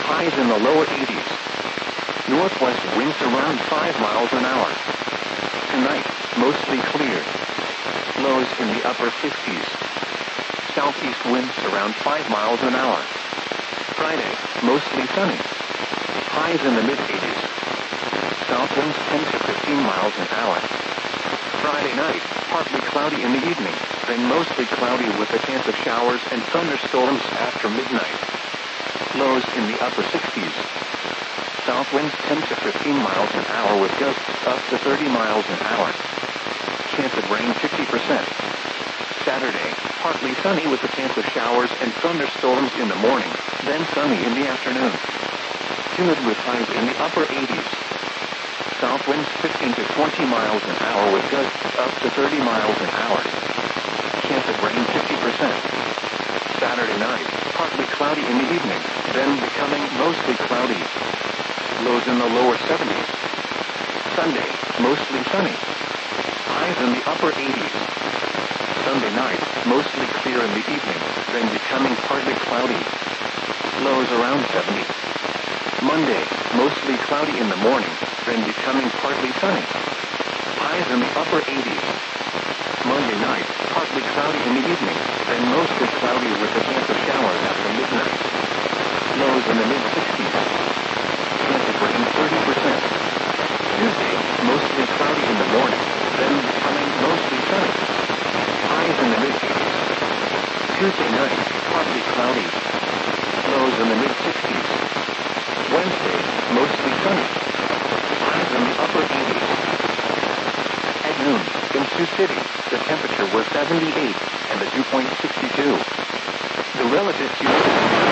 highs in the lower 80s. Northwest winds around 5 miles an hour. Tonight, mostly clear. Lows in the upper 50s. Southeast winds around 5 miles an hour. Friday, mostly sunny. Highs in the mid-80s. South winds 10 to 15 miles an hour. Friday night, partly cloudy in the evening, then mostly cloudy with a chance of showers and thunderstorms after midnight. Lows in the upper 60s. South winds 10 to 15 miles an hour with gusts up to 30 miles an hour. Chance of rain 50%. Saturday, partly sunny with a chance of showers and thunderstorms in the morning, then sunny in the afternoon. Humid with highs in the upper 80s. South winds 15 to 20 miles an hour with gusts up to 30 miles an hour. Chance of rain 50%. Saturday night, partly cloudy in the evening, then becoming mostly cloudy. Lows in the lower 70s. Sunday, mostly sunny. Highs in the upper 80s. Sunday night, mostly clear in the evening, then becoming partly cloudy. Lows around 70. Monday, mostly cloudy in the morning, then becoming partly sunny. Highs in the upper 80s. Monday night, partly cloudy in the evening, then mostly cloudy with a chance of showers after midnight. Lows in the mid-60s. Chance of rain 30%. Tuesday, mostly cloudy in the morning, then becoming mostly sunny. Highs in the mid-80s. Tuesday night, partly cloudy. Lows in the mid-60s. Wednesday, mostly sunny. Highs in the upper 80s. At noon, in Sioux City, the temperature was 78 and the dew point 62. The relative humidity